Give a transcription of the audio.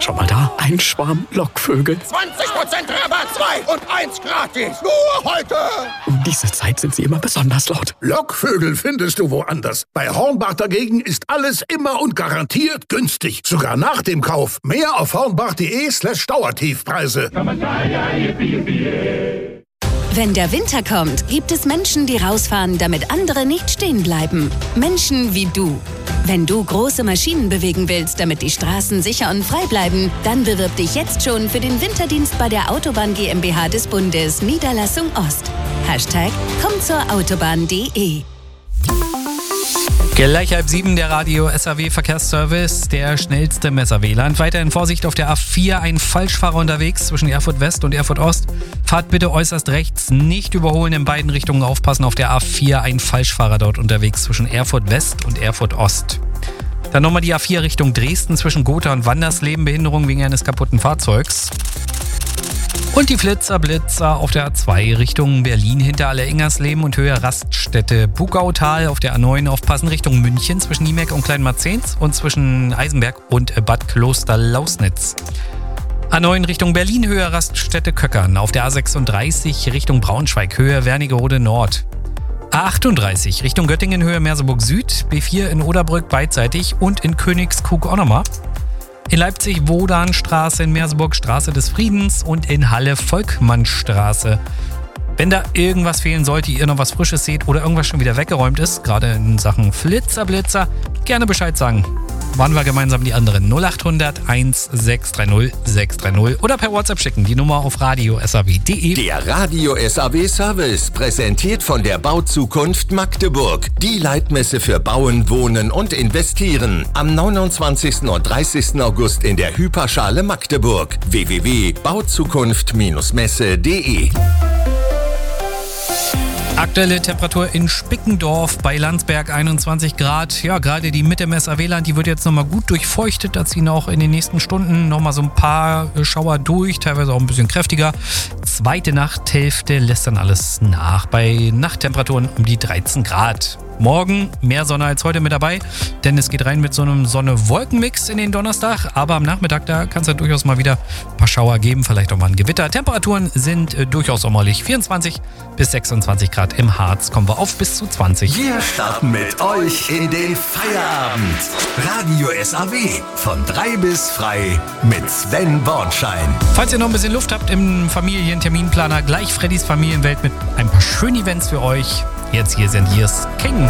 schon mal da? Ein Schwarm Lockvögel. 20% Rabatt, 2 und 1 gratis. Nur heute. Um diese Zeit sind sie immer besonders laut. Lockvögel findest du woanders. Bei Hornbach dagegen ist alles immer und garantiert günstig. Sogar nach dem Kauf. Mehr auf hornbach.de/Dauertiefpreise. Wenn der Winter kommt, gibt es Menschen, die rausfahren, damit andere nicht stehen bleiben. Menschen wie du. Wenn du große Maschinen bewegen willst, damit die Straßen sicher und frei bleiben, dann bewirb dich jetzt schon für den Winterdienst bei der Autobahn GmbH des Bundes, Niederlassung Ost. #kommtzourautobahn.de. Gleich 6:30 der Radio SAW Verkehrsservice, der schnellste im SAW-Land. Weiterhin Vorsicht auf der A4, ein Falschfahrer unterwegs zwischen Erfurt West und Erfurt Ost. Fahrt bitte äußerst rechts, nicht überholen, in beiden Richtungen aufpassen. Auf der A4 ein Falschfahrer dort unterwegs zwischen Erfurt West und Erfurt Ost. Dann nochmal die A4 Richtung Dresden zwischen Gotha und Wandersleben, Behinderung wegen eines kaputten Fahrzeugs. Und die Blitzer auf der A2 Richtung Berlin hinter Alle-Ingersleben und Höhe Raststätte Bugautal. Auf der A9 aufpassen Richtung München zwischen Niemeck und Kleinmarzens und zwischen Eisenberg und Bad Kloster-Lausnitz. A9 Richtung Berlin, Höhe Raststätte Köckern. Auf der A36 Richtung Braunschweig, Höhe Wernigerode Nord. A38 Richtung Göttingen, Höhe Merseburg Süd. B4 in Oderbrück beidseitig und in Königskrug auch nochmal. In Leipzig Wodanstraße, in Merseburg Straße des Friedens und in Halle Volkmannstraße. Wenn da irgendwas fehlen sollte, ihr noch was Frisches seht oder irgendwas schon wieder weggeräumt ist, gerade in Sachen Blitzer, gerne Bescheid sagen. Waren wir gemeinsam die anderen 0800 1630 630 oder per WhatsApp schicken, die Nummer auf radio.saw.de. Der Radio SAW Service, präsentiert von der Bauzukunft Magdeburg. Die Leitmesse für Bauen, Wohnen und Investieren. Am 29. und 30. August in der Hyperschale Magdeburg. www.bauzukunft-messe.de. Aktuelle Temperatur in Spickendorf bei Landsberg 21 Grad. Ja, gerade die Mitte im SAW-Land, die wird jetzt nochmal gut durchfeuchtet. Da ziehen auch in den nächsten Stunden nochmal so ein paar Schauer durch, teilweise auch ein bisschen kräftiger. Zweite Nachthälfte lässt dann alles nach bei Nachttemperaturen um die 13 Grad. Morgen mehr Sonne als heute mit dabei, denn es geht rein mit so einem Sonne-Wolken-Mix in den Donnerstag. Aber am Nachmittag, da kann es ja durchaus mal wieder ein paar Schauer geben, vielleicht auch mal ein Gewitter. Temperaturen sind durchaus sommerlich. 24 bis 26 Grad im Harz. Kommen wir auf bis zu 20. Wir starten mit euch in den Feierabend. Radio SAW von 3 bis frei mit Sven Bornschein. Falls ihr noch ein bisschen Luft habt im Familienterminplaner, gleich Freddys Familienwelt mit ein paar schönen Events für euch. Jetzt hier sind Years King.